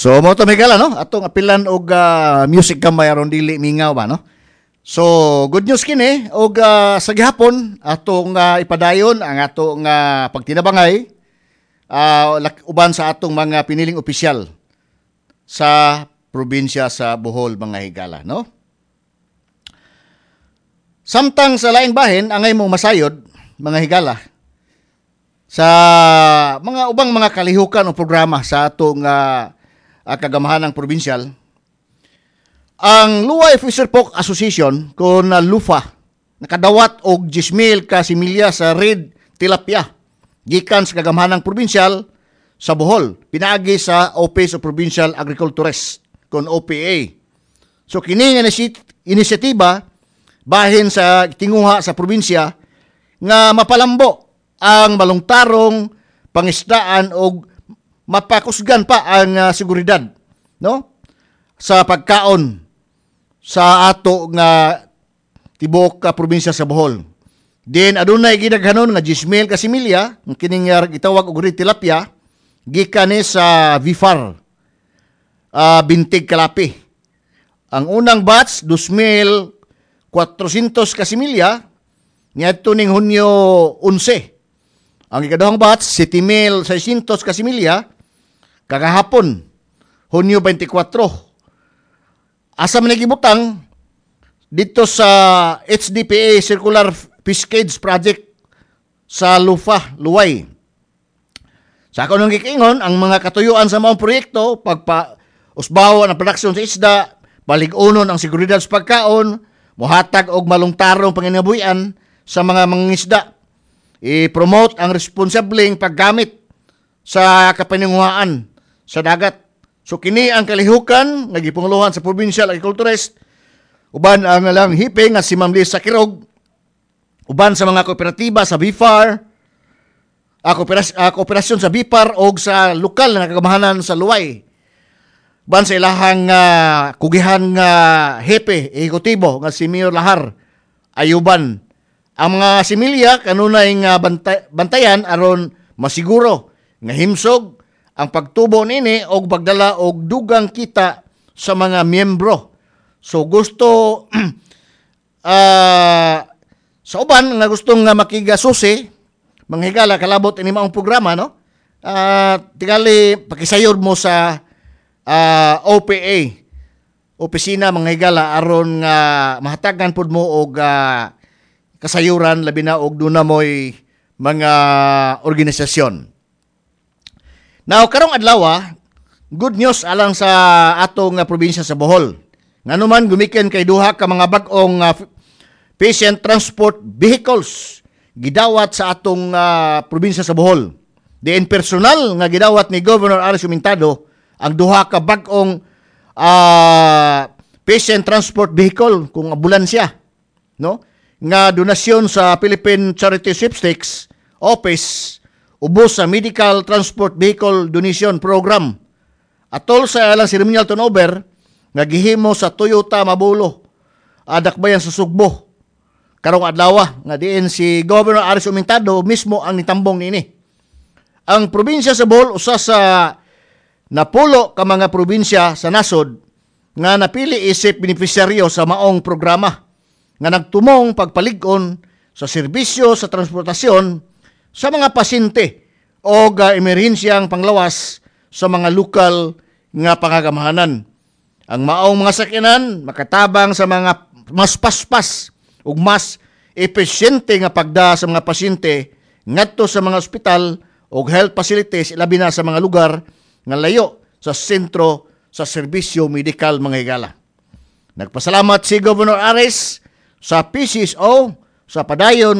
So mo to Miguel no atong apilan og music gamay aron dili mingaw ba no. So good news kini og sa gihapon atong ipadayon ang atong pagtinabangay uban sa atong mga piniling opisyal sa probinsya sa Bohol mga higala no. Samtang sa laing bahin angay mong masayod mga higala sa mga ubang mga kalihukan o programa sa atong kagamahanang probinsyal, ang Luway Fisher Folk Association kon LUFA nakadawat og 10,000 ka similya sa red tilapia gikan sa kagamahanang probinsyal sa Bohol pinaagi sa Office of Provincial Agriculturists kon OPA. So kini nga inisyatiba bahin sa tinguha sa probinsya nga mapalambo ang malungtarong pangisdaan o mapakusgan pa ang seguridad no sa pagkaon sa ato nga tibok ka probinsya sa Bohol. Then adunay gidaghanon nga 10,000 ka similya kining gitawag og red tilapia gikan sa VIFAR Bintig Kalapi. Ang unang batch 2,400 ka similya niadto ning Hunyo 11. Ang ikaduhang batch 7,600 ka similya kagahapon Hunyo 24. Asa man gibutang dito sa HDPA Circular Fiscades Project sa LUFA, Luway. Sa ako nung gikingon, ang mga katuyuan sa maong proyekto, usbawa ng produksyon sa isda, balig-unon ang seguridad sa pagkaon, muhatag og malungtarong panginabuhian sa mga mangingisda, i-promote ang responsableng paggamit sa kapanunguhaan sa dagat. So kini ang kalihukan nga gipanguluhan sa Provincial Agriculturist, uban ang lang hiping nga si Ma'am Lisa Kirog, uban sa mga kooperatiba sa BIFAR, kooperasyon sa BIFAR o sa lokal na kagamahanan sa Luway. Ban sa ilahang kugihan nga hepe, ehekutibo nga si Mayor Lahar Ayuban. Ang mga similya kanunay nga bantayan aron masiguro nga himsog ang pagtubo nini og pagdala og dugang kita sa mga miyembro. So gusto sa uban nga gustong nga makigasusi mga higala kalabot ini maong programa no. Tingali pakisayod mo sa OPA opisina mga higala aron nga mahatagan pud mo og kasayuran labi na og duna moy mga organisasyon. Now karong adlaw good news alang sa atong probinsya sa Bohol. Nganuman gumiken kay duha ka mga bag-ong patient transport vehicles gidawat sa atong probinsya sa Bohol. Diin personal nga gidawat ni Governor Aris Humintado ang duha ka bag-ong patient transport vehicle kung ambulansya no nga donasyon sa Philippine Charity Sweepstakes Office ubos sa Medical Transport Vehicle Donation Program. Atol sa alang ceremonial turnover nga gihimo sa Toyota Mabulo dakbayan sa Sugbo karong adlaw nga diin si Governor Aris Humintado mismo ang nitambong nini. Ang probinsya sa Bohol usa sa napulo ka mga probinsya sa nasod nga napili isip beneficiaryo sa maong programa nga nagtumong pagpalig-on sa serbisyo sa transportasyon sa mga pasyente o emerhensyang panglawas sa mga lokal nga pangagamahanan. Ang maong mga sakyanan makatabang sa mga mas paspas ug mas epesyente nga pagda sa mga pasyente ngadto sa mga ospital ug health facilities ilabi na sa mga lugar nga layo sa sentro sa serbisyo medikal mga higala. Nagpasalamat si Governor Aris sa PCSO sa padayon